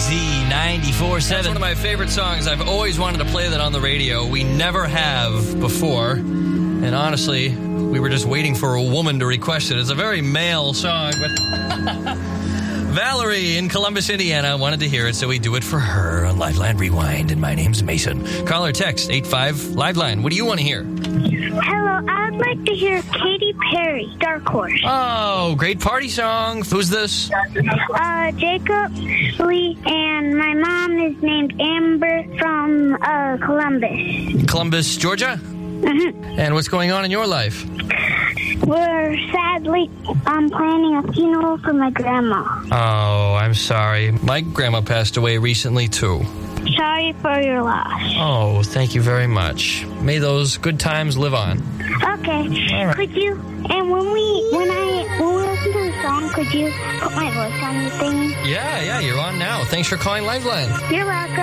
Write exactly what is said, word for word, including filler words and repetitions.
Z ninety-four point seven. That's one of my favorite songs. I've always wanted to play that on the radio. We never have before. And honestly, we were just waiting for a woman to request it. It's a very male song, but... Valerie in Columbus, Indiana wanted to hear it, so we do it for her on Liveline Rewind. And my name's Mason. Call or text eight five Liveline. What do you want to hear? Hello, I would like to hear Katy Perry, Dark Horse. Oh, great party song. Who's this? Uh, Jacob Lee, and my mom is named Amber from uh, Columbus. Columbus, Georgia? Mm-hmm. And what's going on in your life? We're sadly um, planning a funeral for my grandma. Oh, I'm sorry. My grandma passed away recently, too. Sorry for your loss. Oh, thank you very much. May those good times live on. Okay. All right. Could you, and when we, when I, when we listen to the song, could you put my voice on the thing? Yeah, yeah, you're on now. Thanks for calling Liveline. You're welcome.